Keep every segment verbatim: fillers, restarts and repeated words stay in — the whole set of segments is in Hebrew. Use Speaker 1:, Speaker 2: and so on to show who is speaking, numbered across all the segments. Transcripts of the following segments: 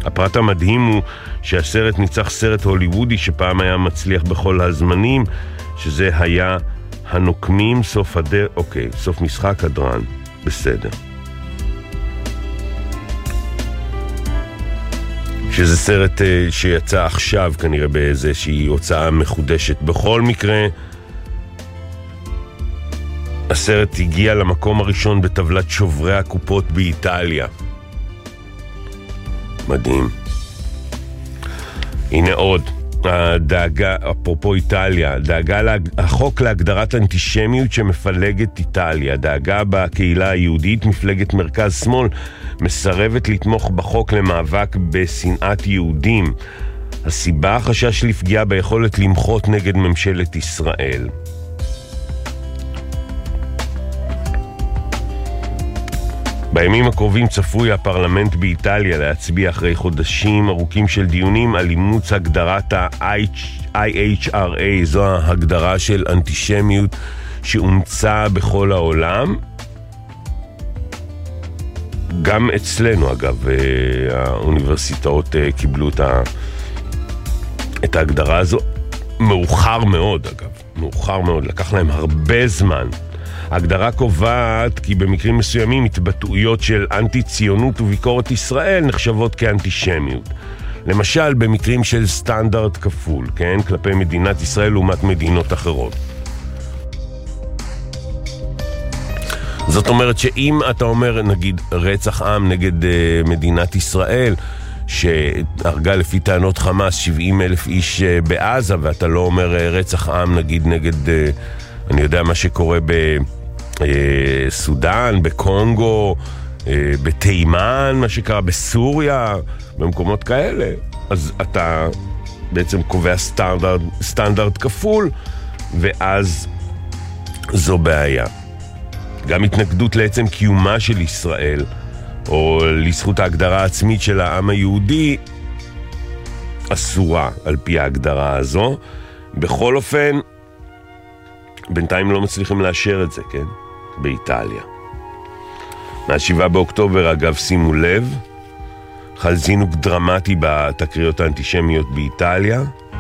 Speaker 1: הפרט המדהים הוא שהסרט ניצח סרט הוליוודי שפעם היה מצליח בכל הזמנים, שזה היה הנוקמים, סוף הדר... אוקיי, סוף משחק הדרן. בסדר. שזה סרט uh, שיצא עכשיו כנראה באיזושהי הוצאה מחודשת. בכל מקרה, הסרט הגיע למקום הראשון בטבלת שוברי הקופות באיטליה. מדהים. הנה עוד. הדאגה, אפרופו איטליה, דאגה לה, החוק להגדרת אנטישמיות שמפלגת איטליה. דאגה בקהילה היהודית, מפלגת מרכז שמאל, מסרבת לתמוך בחוק למאבק בשנאת יהודים. הסיבה, חשש לפגיעה ביכולת למחות נגד ממשלת ישראל. בימים הקרובים צפוי הפרלמנט באיטליה להצביע אחרי חודשים ארוכים של דיונים על אימוץ הגדרת ה-איי אייץ' אר איי, זו ההגדרה של אנטישמיות שאומצה בכל העולם. גם אצלנו, אגב, האוניברסיטאות קיבלו את ההגדרה הזו. מאוחר מאוד, אגב. מאוחר מאוד. לקח להם הרבה זמן. ההגדרה קובעת כי במקרים מסוימים התבטאויות של אנטי-ציונות וביקורת ישראל נחשבות כאנטישמיות. למשל, במקרים של סטנדרט כפול, כן? כלפי מדינת ישראל לעומת מדינות אחרות. זאת אומרת שאם אתה אומר, נגיד, רצח עם נגד uh, מדינת ישראל, שהרגה לפי טענות חמאס שבעים אלף איש uh, בעזה, ואתה לא אומר uh, רצח עם נגיד נגד, uh, אני יודע מה שקורה בסודן, uh, בקונגו, uh, בתימן, מה שקרה בסוריה, במקומות כאלה, אז אתה בעצם קובע סטנדרט, סטנדרט כפול, ואז זו בעיה. גם התנגדות לעצם קיומה של ישראל, או לזכות ההגדרה העצמית של העם היהודי, אסורה על פי ההגדרה הזו. בכל אופן, בינתיים לא מצליחים לאשר את זה, כן? באיטליה. מהשבעה באוקטובר, אגב, שימו לב, חל זינוק דרמטי בתקריות האנטישמיות באיטליה.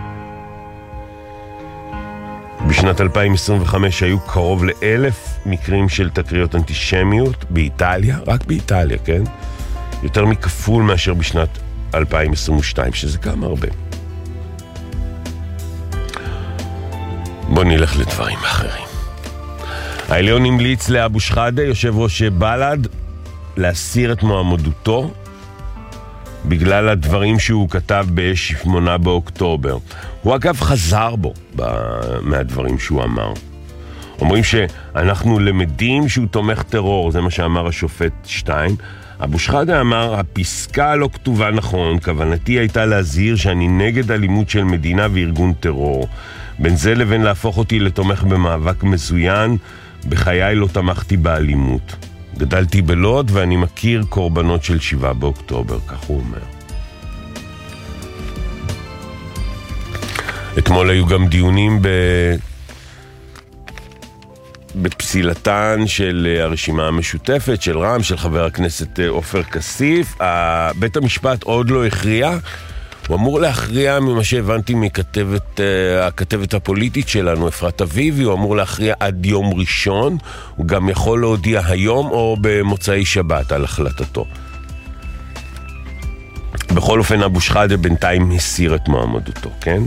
Speaker 1: בשנת אלפיים עשרים וחמש היו קרוב לאלף מקרים של תקריות אנטישמיות באיטליה, רק באיטליה, כן? יותר מכפול מאשר בשנת אלפיים עשרים ושתיים, שזה גם הרבה. בוא נלך לדברים אחרים. העליון המליץ לאבו שחאדה, יושב ראש בל"ד, להסיר את מועמדותו בגלל הדברים שהוא כתב ב-שמונה באוקטובר. הוא אגב חזר בו מהדברים שהוא אמר. אומרים שאנחנו למדים שהוא תומך טרור, זה מה שאמר השופט שטיין. אבו שחאדה אמר, הפסקה לא כתובה נכון, כוונתי הייתה להזהיר שאני נגד אלימות של מדינה וארגון טרור. בין זה לבין להפוך אותי לתומך במאבק מזוין, בחיי לא תמכתי באלימות. גדלתי בלוד ואני מכיר קורבנות של שבעה באוקטובר, כך הוא אומר. אתמול היו גם דיונים ב... בפסילתן של הרשימה המשותפת, של רם, של חבר הכנסת עופר כסיף. בית המשפט עוד לא הכריע. הוא אמור להכריע ממה שהבנתי מכתבת, הכתבת הפוליטית שלנו, אפרת אביבי, הוא אמור להכריע עד יום ראשון. הוא גם יכול להודיע היום או במוצאי שבת על החלטתו. בכל אופן, אבו שחאדה בינתיים הסיר את מועמדותו, כן?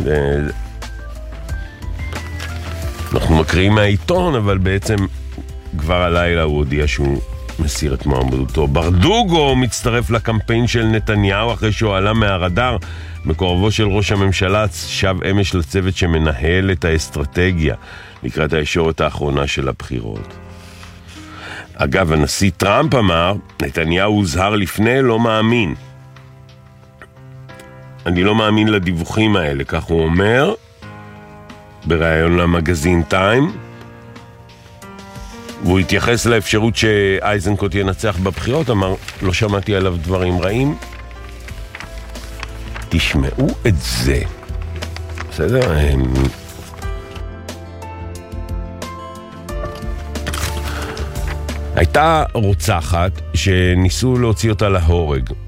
Speaker 1: אנחנו מקריאים מהעיתון, אבל בעצם כבר הלילה הוא הודיע שהוא מסיר את מועמדותו. ברדוגו מצטרף לקמפיין של נתניהו אחרי שהוא עלה מהרדאר. מקורבו של ראש הממשלה שב אמש לצוות שמנהל את האסטרטגיה לקראת הישורת האחרונה של הבחירות. אגב, הנשיא טראמפ אמר, נתניהו הוזהר לפני, לא מאמין. אני לא מאמין לדיווחים האלה, כך הוא אומר, בראיון למגזין טיים. והוא התייחס לאפשרות שאייזנקוט ינצח בבחירות, אמר, לא שמעתי עליו דברים רעים. תשמעו את זה. בסדר? הייתה רוצחת שניסו להוציא אותה להורג.